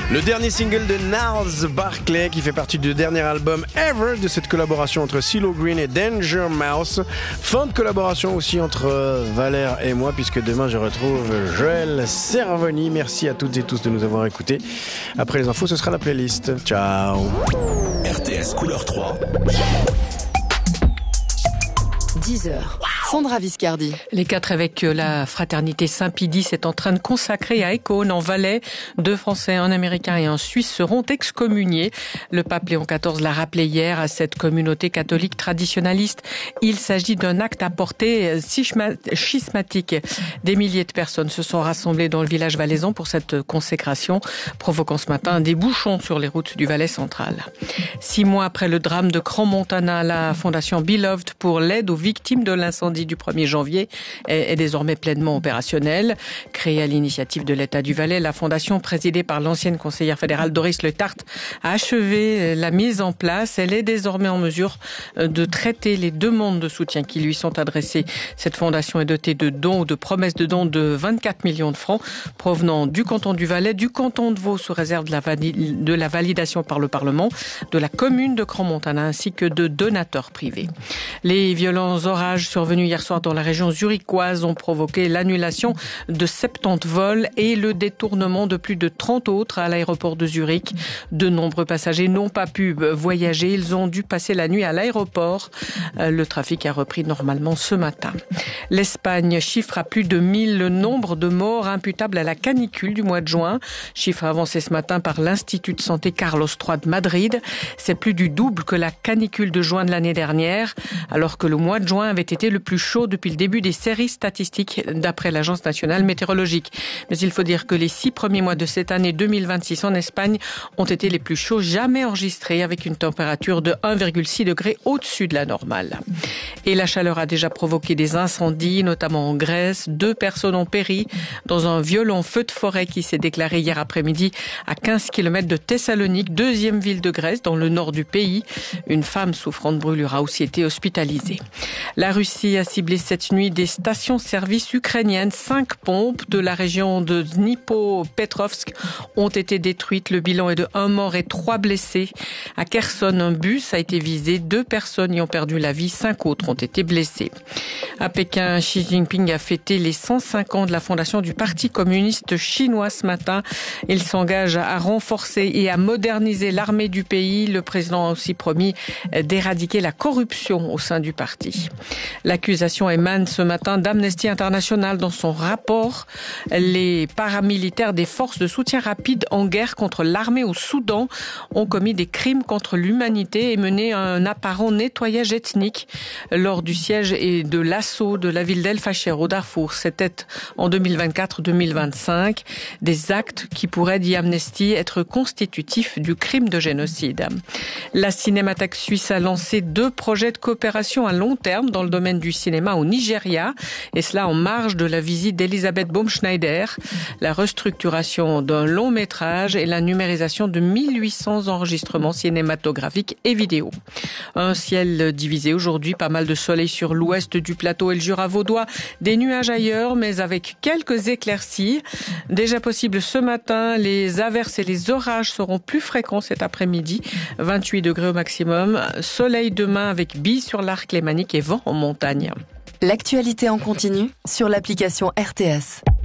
Le dernier single de Gnarls Barkley qui fait partie du dernier album Ever de cette collaboration entre CeeLo Green et Danger Mouse. Fin de collaboration aussi entre Valère et moi puisque demain je retrouve Joël Cervoni. Merci à toutes et tous de nous avoir écoutés. Après les infos, ce sera la playlist. Ciao. RTS Couleur 3. 10h. Sandra Viscardi. Les 4 évêques que la fraternité Saint-Pie X est en train de consacrer à Écône, en Valais. 2 Français, un Américain et un Suisse seront excommuniés. Le pape Léon XIV l'a rappelé hier à cette communauté catholique traditionnaliste. Il s'agit d'un acte à portée schismatique. Des milliers de personnes se sont rassemblées dans le village valaisan pour cette consécration, provoquant ce matin des bouchons sur les routes du Valais central. 6 mois après le drame de Crans-Montana, la fondation Beloved pour l'aide aux victimes de l'incendie du 1er janvier est désormais pleinement opérationnelle. Créée à l'initiative de l'État du Valais, la fondation présidée par l'ancienne conseillère fédérale Doris Le Tartre a achevé la mise en place. Elle est désormais en mesure de traiter les demandes de soutien qui lui sont adressées. Cette fondation est dotée de dons ou de promesses de dons de 24 millions de francs provenant du canton du Valais, du canton de Vaud sous réserve de la validation par le Parlement, de la commune de Crans-Montana ainsi que de donateurs privés. Les violents orages survenus hier soir dans la région zurichoise ont provoqué l'annulation de 70 vols et le détournement de plus de 30 autres à l'aéroport de Zurich. De nombreux passagers n'ont pas pu voyager. Ils ont dû passer la nuit à l'aéroport. Le trafic a repris normalement ce matin. L'Espagne chiffre à plus de 1000 le nombre de morts imputables à la canicule du mois de juin. Chiffre avancé ce matin par l'Institut de santé Carlos III de Madrid. C'est plus du double que la canicule de juin de l'année dernière, alors que le mois de juin avait été le plus chaud depuis le début des séries statistiques d'après l'Agence nationale météorologique. Mais il faut dire que les 6 premiers mois de cette année 2026 en Espagne ont été les plus chauds jamais enregistrés avec une température de 1,6 degré au-dessus de la normale. Et la chaleur a déjà provoqué des incendies, notamment en Grèce. 2 personnes ont péri dans un violent feu de forêt qui s'est déclaré hier après-midi à 15 km de Thessalonique, 2e ville de Grèce, dans le nord du pays. Une femme souffrant de brûlure a aussi été hospitalisée. La Russie a ciblé cette nuit des stations-service ukrainiennes. 5 pompes de la région de Dnipropetrovsk ont été détruites. Le bilan est de 1 mort et 3 blessés. À Kherson, un bus a été visé. 2 personnes y ont perdu la vie. 5 autres ont été blessées. À Pékin, Xi Jinping a fêté les 105 ans de la fondation du Parti communiste chinois ce matin. Il s'engage à renforcer et à moderniser l'armée du pays. Le président a aussi promis d'éradiquer la corruption au sein du parti. L'accusation émane ce matin d'Amnesty International dans son rapport. Les paramilitaires des forces de soutien rapide en guerre contre l'armée au Soudan ont commis des crimes contre l'humanité et mené un apparent nettoyage ethnique lors du siège et de l'assaut de la ville d'El Fasher au Darfour. C'était en 2024-2025. Des actes qui pourraient, dit Amnesty, être constitutifs du crime de génocide. La Cinémathèque suisse a lancé 2 projets de coopération à long terme dans le domaine du cinéma au Nigeria, et cela en marge de la visite d'Elisabeth Baumschneider, la restructuration d'un long métrage et la numérisation de 1800 enregistrements cinématographiques et vidéo. Un ciel divisé aujourd'hui, pas mal de soleil sur l'ouest du plateau et le Jura vaudois, des nuages ailleurs, mais avec quelques éclaircies. Déjà possible ce matin, les averses et les orages seront plus fréquents cet après-midi, 28 degrés au maximum, soleil demain avec bise sur l'arc lémanique et vent en montagne. L'actualité en continu sur l'application RTS.